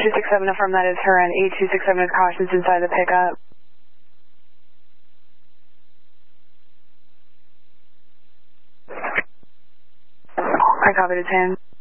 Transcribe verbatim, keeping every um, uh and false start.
two six seven affirm that is her, and eight two six seven is cautions inside the pickup. I copy to ten.